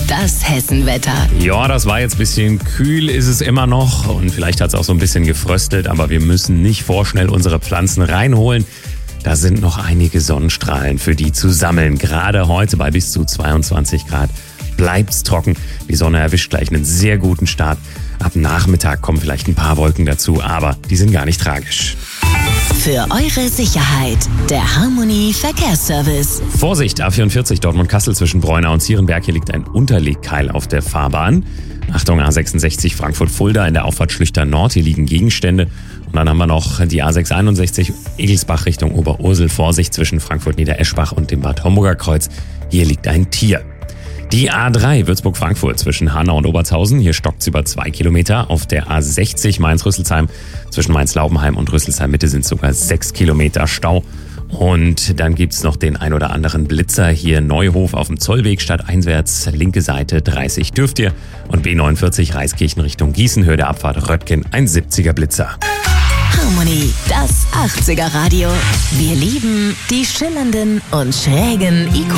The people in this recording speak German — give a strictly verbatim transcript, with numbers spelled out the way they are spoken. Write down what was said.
das Hessenwetter. Ja, das war jetzt ein bisschen kühl, ist es immer noch und vielleicht hat es auch so ein bisschen gefröstelt, aber wir müssen nicht vorschnell unsere Pflanzen reinholen. Da sind noch einige Sonnenstrahlen für die zu sammeln. Gerade heute bei bis zu zweiundzwanzig Grad bleibt's trocken. Die Sonne erwischt gleich einen sehr guten Start. Ab Nachmittag kommen vielleicht ein paar Wolken dazu, aber die sind gar nicht tragisch. Für eure Sicherheit, der Harmony Verkehrsservice. Vorsicht, A vierundvierzig Dortmund-Kassel zwischen Bräunau und Zierenberg. Hier liegt ein Unterlegkeil auf der Fahrbahn. Achtung, A sechsundsechzig Frankfurt-Fulda in der Auffahrt Schlüchter Nord. Hier liegen Gegenstände. Und dann haben wir noch die A sechshunderteinundsechzig Egelsbach Richtung Oberursel. Vorsicht zwischen Frankfurt-Niedereschbach und dem Bad Homburger Kreuz. Hier liegt ein Tier. Die A drei Würzburg-Frankfurt zwischen Hanau und Obertshausen. Hier stockt's über zwei Kilometer. Auf der A sechzig Mainz-Rüsselsheim zwischen Mainz-Laubenheim und Rüsselsheim-Mitte sind sogar sechs Kilometer Stau. Und dann gibt's noch den ein oder anderen Blitzer. Hier Neuhof auf dem Zollweg stadteinwärts, linke Seite dreißig dürft ihr. Und B neunundvierzig Reiskirchen Richtung Gießen, Höhe der Abfahrt Röttgen, ein siebziger Blitzer. Harmony, das achtziger Radio. Wir lieben die schillernden und schrägen Ikonen.